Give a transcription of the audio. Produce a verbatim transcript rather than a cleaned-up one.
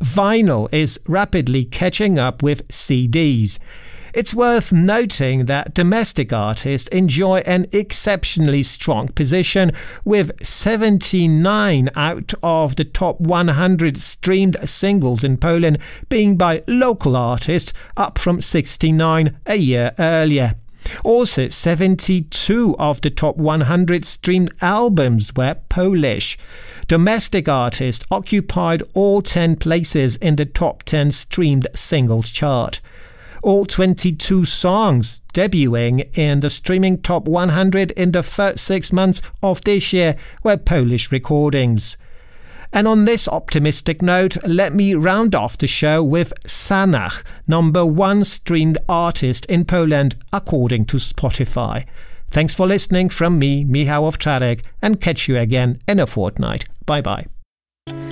vinyl is rapidly catching up with C Ds. It's worth noting that domestic artists enjoy an exceptionally strong position, with seventy-nine out of the top one hundred streamed singles in Poland being by local artists, up from sixty-nine a year earlier. Also, seventy-two of the top one hundred streamed albums were Polish. Domestic artists occupied all ten places in the top ten streamed singles chart. All twenty-two songs debuting in the streaming top one hundred in the first six months of this year were Polish recordings. And on this optimistic note, let me round off the show with Sanach, number one streamed artist in Poland according to Spotify. Thanks for listening from me, Michał Owczarek, and catch you again in a fortnight. Bye bye.